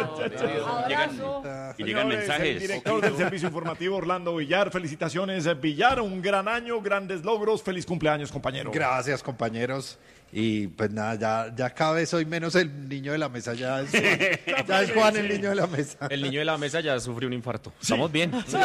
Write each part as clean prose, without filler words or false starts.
Llegan mensajes. El director del servicio informativo, Orlando Villar. Felicitaciones, Villar. Un gran año, grandes logros. Feliz cumpleaños, compañero. Gracias, compañeros. Y pues nada, ya cada vez soy menos el niño de la mesa. Ya es Juan el niño de la mesa. El niño de la mesa ya sufrió un infarto. Estamos bien. Eso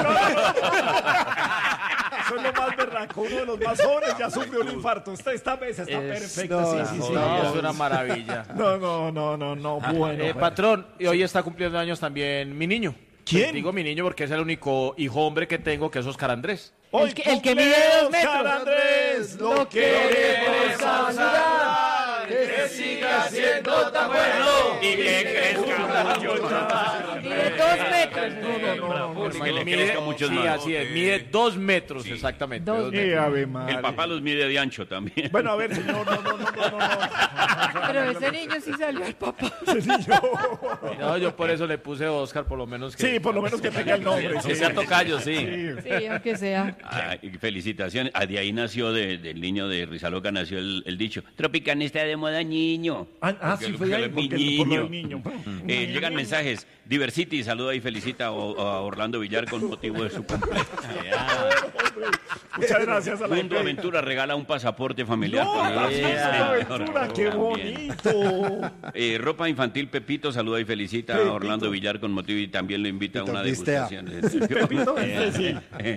es lo más berraco. Uno de los más jóvenes ya sufrió un infarto. Esta mesa está perfecta. Sí. Es una maravilla. No. Bueno. Patrón, y hoy está cumpliendo años también mi niño. ¿Quién? Digo mi niño porque es el único hijo hombre que tengo, que es Oscar Andrés. Hoy el que mide 2 metros. Oscar Andrés, lo queremos saludar. Que siga siendo tan bueno y que crezca mucho más. Mide 2 metros. Que le crezca mucho Sí, más. así es. Mide 2 metros, exactamente. 2 metros. Ave madre. El papá los mide de ancho también. Bueno, a ver, señor, no. Pero ese niño sí salió al papá. Ese niño. No, yo por eso le puse Oscar, por lo menos que... Sí, por lo menos que tenga el nombre. Que sea tocayo, sí. Sí, aunque sea. Ay, felicitaciones. De ahí nació, del niño de Rizaloca, nació el dicho: Tropicana está de moda, niño. Sí, fue ahí, Mi por lo del niño. Llegan mensajes. Diversity saluda y felicita a Orlando Villar con motivo de su cumpleaños. Muchas gracias a la Mundo Aventura regala un pasaporte familiar. ¡No! Aventura, qué bonito! Ropa infantil Pepito saluda y felicita a Orlando Villar con motivo y también lo invita a una degustación. Pepito, sí.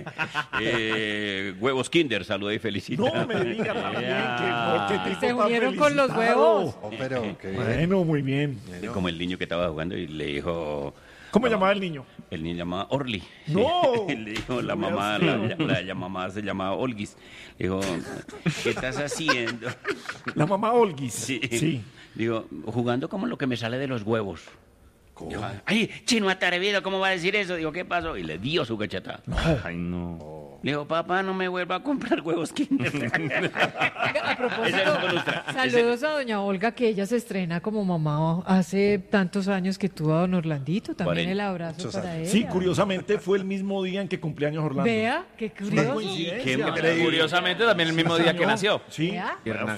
Huevos Kinder saluda y felicita. No me diga también que Se unieron con los huevos. Pero Bueno, muy bien. Como el niño que estaba jugando y le dijo... ¿Cómo llamaba el niño? El niño llamaba Orly. ¡No! Le dijo la mamá, la mamá se llamaba Olguis. Le dijo, ¿qué estás haciendo? La mamá Olguis. Sí. Digo, jugando como lo que me sale de los huevos. Dijo, ay, chino atrevido, ¿cómo va a decir eso? Digo, ¿qué pasó? Y le dio su cachetada. Ay, no. Le dijo, papá, no me vuelva a comprar huevos Kinder. A propósito, saludos a doña Olga, que ella se estrena como mamá hace tantos años que tuvo a don Orlandito. También el abrazo para ella. Sí, curiosamente fue el mismo día en que cumpleaños Orlando. Vea, qué curioso. Curiosamente también el mismo día que nació. Sí. Vea.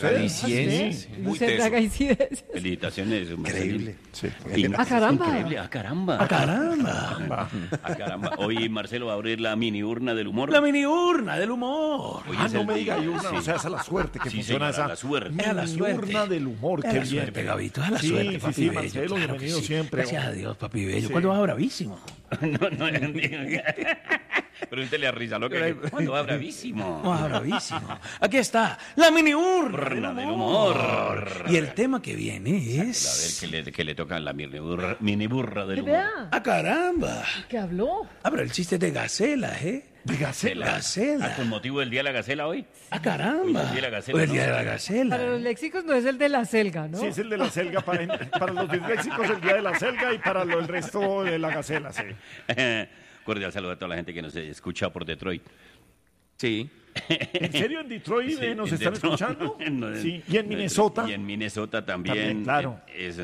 Muy Se teso. haga incidencias. Felicitaciones. increíble. Sí. ¡A caramba! Increíble, a caramba. ¡A caramba! A caramba. Hoy Marcelo va a abrir la mini urna del humor. La mini urna del humor. Hoy Ah, es no el me día. diga, urna, Sí. o sea, esa es la suerte que Sí, funciona señora, esa. la suerte. A la Mini suerte. urna del humor, A qué la bien. suerte, Gabito, a la Sí, suerte, sí, papi sí, bello. Marcelo, Claro que bienvenido sí. siempre. Gracias a Dios, papi bello. Sí. ¿Cuándo va bravísimo? No, pregúntele a Risa, lo que cuando va bravísimo. Va bravísimo. Aquí está, la mini urna Del humor. Y el tema que viene A es... ver, que le toca la mini burra del humor. Vea, ¡Ah, caramba! que habló. Ah, pero el chiste es de Gacela, ¿eh? De Gacela. Gacela. ¿Con motivo del Día de la Gacela hoy? ¡Ah, caramba! Hoy es el día de la Gacela, Hoy es el ¿no? día de la Gacela. Para los léxicos no es el de la selga, ¿no? Sí, es el de la selga. Para los disléxicos, el día de la selga y para el resto de la gacela, sí. Cordial saludo a toda la gente que nos escucha por Detroit. Sí. ¿En serio en Detroit Sí, nos en están Detroit. escuchando? No, Sí. ¿Y en Minnesota? Y en Minnesota también. También, claro.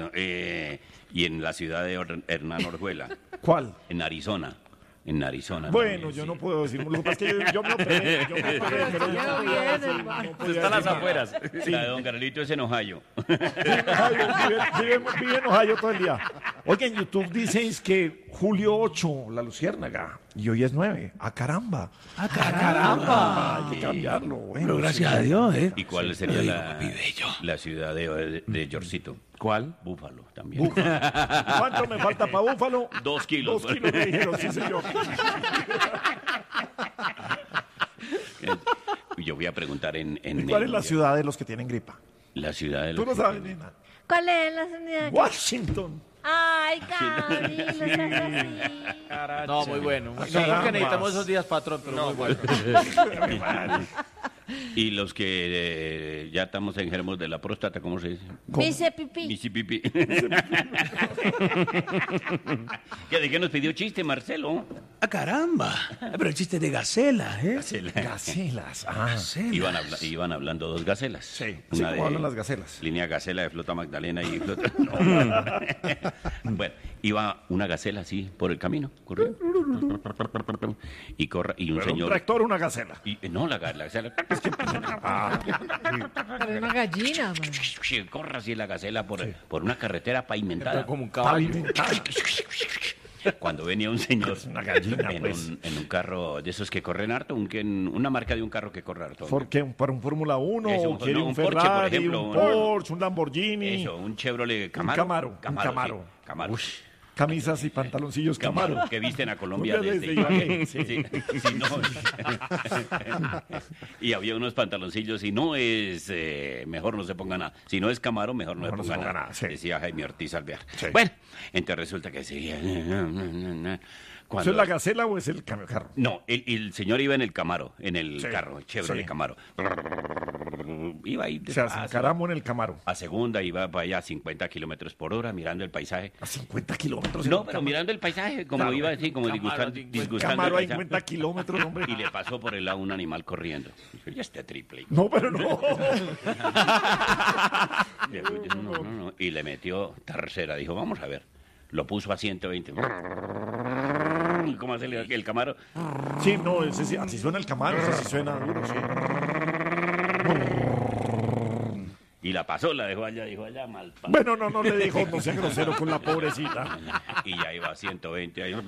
Y en la ciudad de Hernán Orjuela, ¿Cuál? en Arizona. En Arizona. Bueno, también, yo sí. no puedo decir. Lo que pasa es que yo me operé, pero yo no podía decir, no podía Está a las decir nada. afueras. La de Don Carlito es en Ohio. Vive en Ohio todo el día. Oiga, en YouTube dicen que julio 8, la luciérnaga, y hoy es 9. ¡Ah, caramba! ¡Ah, caramba! Hay que cambiarlo. Bueno, Pero gracias a Dios, ¿eh? ¿Y cuál sería Digo, papi bello. la ciudad de Georgito? ¿Cuál? Búfalo también. ¿Cuánto me falta para Búfalo? 2 kilos. 2 kilos me dijeron, sí, señor. Yo voy a preguntar en ¿Y cuál es la ciudad de los que tienen gripa? La ciudad de Tú los no que sabes, tienen- nena. ¿Cuál es la unidad? Washington. Ay, Cari, no seas así. No, muy bueno. No, Caramba. porque necesitamos esos días, patrón, pero muy bueno. Y los que ya estamos enfermos de la próstata, ¿cómo se dice? Dice pipí. Misipipi. ¿De qué nos pidió chiste, Marcelo? Ah, caramba. Pero el chiste de gacela, ¿eh? Gacelas. Iban hablando dos gacelas. Sí, Una ¿cómo hablan las gacelas? Línea Gacela de Flota Magdalena y Flota... Bueno, iba una gacela así por el camino, corriendo. Y un señor... ¿Un tractor o una gacela? No, la gacela... Pero una gallina, man. Corre así la gacela por una carretera pavimentada. Como un caballo. Cuando venía un señor una gallina, en, pues. en un carro de esos que corren harto, una marca de un carro que corre harto. ¿Por qué? ¿Para un Fórmula 1? Eso, ¿O quiere no, un un Porsche, por Ferrari, ejemplo, un Porsche, un Lamborghini? Eso, un Chevrolet Camaro. Un Camaro. Sí, Camaro. Camisas y pantaloncillos Camaro. Que visten a Colombia desde Ibagué. Sí. Sí, no. Y había unos pantaloncillos, si no es, mejor no se ponga nada. Si no es Camaro, mejor no se ponga nada. Sí. Decía Jaime Ortiz Alvear. Sí. Bueno, entonces resulta que sí. ¿Eso es la gacela o es el carro? No, el señor iba en el Camaro, en el Sí, carro, Chevrolet sí. Camaro. Iba ahí O sea, despacio. encaramos en el Camaro. A segunda iba para allá a 50 kilómetros por hora, mirando el paisaje. A 50 kilómetros. en No, el pero Camaro. mirando el paisaje, como Claro. iba así, como Camaro, disgustando Camaro a el paisaje. 50 kilómetros, hombre. Y le pasó por el lado un animal corriendo. Dijo, ya este triple. No, pero no. No. Y le metió tercera. Dijo, vamos a ver. Lo puso a 120. ¿Cómo hace el Camaro? Sí, no, ese sí, así suena el Camaro, ese sí suena duro, sí. Y la pasó, la dejó allá, dijo allá mal. Bueno, no le dijo, no sea grosero con la pobrecita. Y ya iba a 120. Ahí.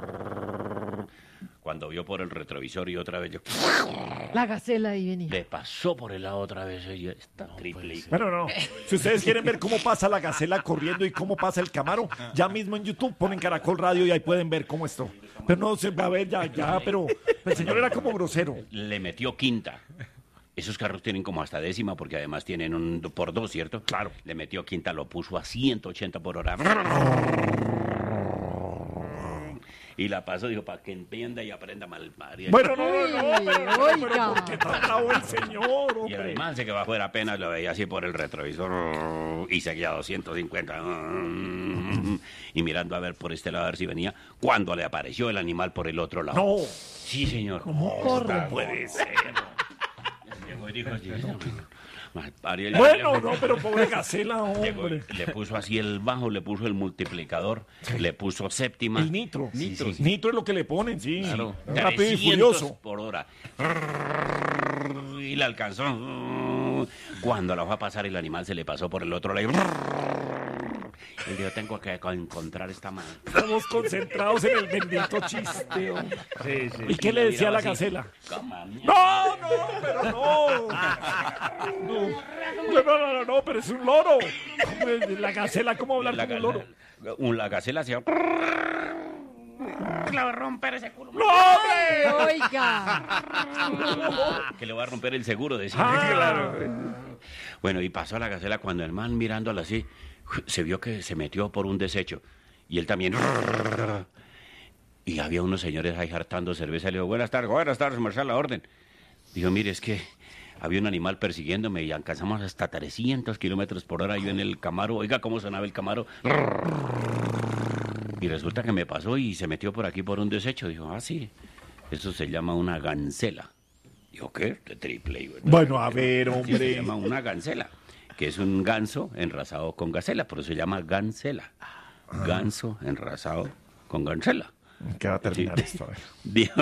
Cuando vio por el retrovisor y otra vez yo... La gacela ahí venía. Le pasó por el lado otra vez. Ella está triple. Bueno, no. Si ustedes quieren ver cómo pasa la gacela corriendo y cómo pasa el Camaro, ya mismo en YouTube ponen Caracol Radio y ahí pueden ver cómo esto. Pero no se va a ver ya, pero el señor era como grosero. Le metió quinta. Esos carros tienen como hasta décima porque además tienen un por dos, ¿cierto? Claro. Le metió quinta, lo puso a 180 por hora. Y la pasó, dijo, para que entienda y aprenda mal. Bueno, pero Oiga. ¿por qué tan bravo el señor, Y hombre? además de que bajó era apenas lo veía así por el retrovisor y seguía a 250 y mirando a ver por este lado a ver si venía cuando le apareció el animal por el otro lado. No. Sí, señor. Corre. Puede ser. Llegó y dijo, Bueno, no, pero pobre gacela, Llegó, hombre. le puso así el bajo, le puso el multiplicador, le puso séptima. El nitro. Sí. Nitro es lo que le ponen, sí. Claro. Rápido y 300 furioso. por hora. Y la alcanzó. Cuando la fue a pasar, el animal se le pasó por el otro lado. Él dijo, tengo que encontrar esta mano. Estamos concentrados en el bendito chiste, hombre. ¿Y qué le decía a la gacela? No, pero no. No, pero es un loro. Hombre, la gacela, ¿cómo hablar como un loro? La gacela hacía... Le va a romper ese culo. ¡No, hombre! Oiga. Que le va a romper el seguro, decía. Claro. Bueno, y pasó a la gacela cuando el man mirándola así, se vio que se metió por un desecho. Y él también... Y había unos señores ahí hartando cerveza. Le dijo, buenas tardes, marshal, la orden. Dijo, mire, es que había un animal persiguiéndome y alcanzamos hasta 300 kilómetros por hora yo en el Camaro. Oiga, ¿cómo sonaba el Camaro? Y resulta que me pasó y se metió por aquí por un desecho. Dijo, sí, eso se llama una gancela. Dijo, ¿qué? De triple. Bueno, a ver, Sí, se hombre. llama una gancela, que es un ganso enrasado con gacela, pero se llama gancela. Ganso enrasado con gancela. ¿Qué va a terminar Sí. esto? A ver. Dijo,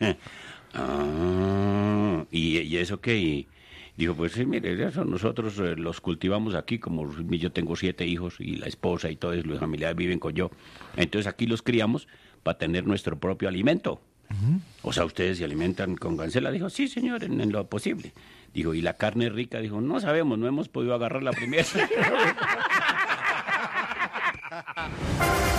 ¿y eso qué? Y dijo, pues sí, mire, eso nosotros los cultivamos aquí, como yo tengo 7 hijos y la esposa y todos los familiares viven con yo. Entonces aquí los criamos para tener nuestro propio alimento. O sea, ¿ustedes se alimentan con gancela? Dijo, sí, señor, en lo posible. Dijo, ¿y la carne rica? Dijo, no sabemos, no hemos podido agarrar la primera.